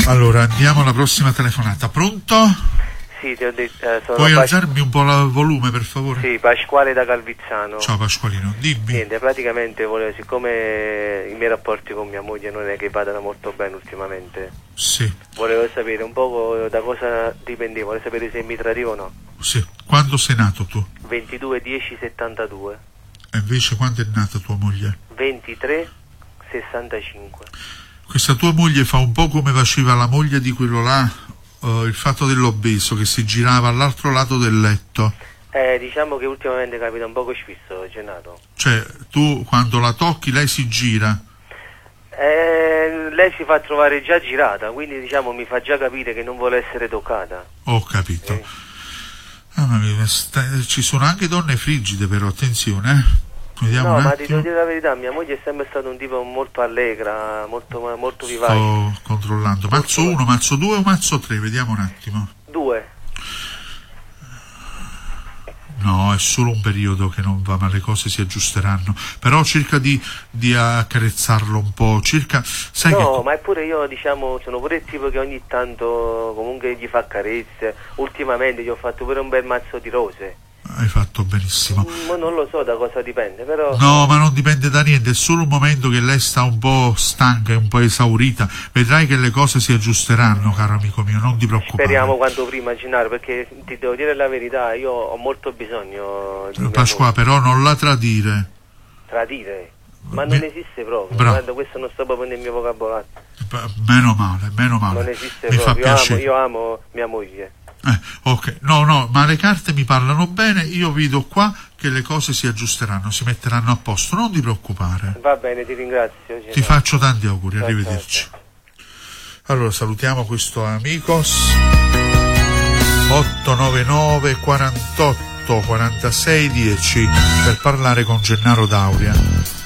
Allora, andiamo alla prossima telefonata. Pronto? Sì, ti ho detto, Puoi alzarmi un po' il volume, per favore? Sì, Pasquale da Calvizzano. Ciao Pasqualino, dimmi. Niente, praticamente siccome i miei rapporti con mia moglie non è che vadano molto bene ultimamente. Sì. Volevo sapere un po' da cosa dipendeva, volevo sapere se mi tradiva o no. Sì. Quando sei nato tu? 22/10/72. E invece quando è nata tua moglie? 23/65. Questa tua moglie fa un po' come faceva la moglie di quello là, il fatto dell'obeso che si girava all'altro lato del letto. Diciamo che ultimamente capita un poco spisso, Gennato. Cioè, tu quando la tocchi lei si gira? Lei si fa trovare già girata, quindi diciamo mi fa già capire che non vuole essere toccata. Ho capito. Mamma mia, ci sono anche donne frigide però, attenzione. Vediamo no, un ma attimo. ti devo dire la verità, mia moglie è sempre stata un tipo molto allegra, molto vivace. Sto controllando. Mazzo 1, mazzo 2 o mazzo 3? Vediamo un attimo. 2. No, è solo un periodo che non va, ma le cose si aggiusteranno. Però cerca di accarezzarlo un po', sai no, che... ma eppure io, diciamo, sono pure il tipo che ogni tanto comunque gli fa carezze. Ultimamente gli ho fatto pure un bel mazzo di rose. Hai fatto benissimo. Ma non lo so da cosa dipende, però... No, ma non dipende da niente, è solo un momento che lei sta un po' stanca e un po' esaurita. Vedrai che le cose si aggiusteranno, caro amico mio, non ti preoccupare. Speriamo quanto prima, Gennaro, perché ti devo dire la verità, io ho molto bisogno di Pasqua, però non la tradire. Tradire? Ma non esiste proprio. Guarda, questo non sto proprio nel mio vocabolario. Meno male. Non esiste mi proprio. Fa piacere. Io amo mia moglie. Ok, no, ma le carte mi parlano bene, io vedo qua che le cose si aggiusteranno, si metteranno a posto, non ti preoccupare. Va bene, ti ringrazio. Ti faccio tanti auguri, arrivederci. Ciao. Allora, salutiamo questo amicos 899 48 46 10 per parlare con Gennaro D'Auria.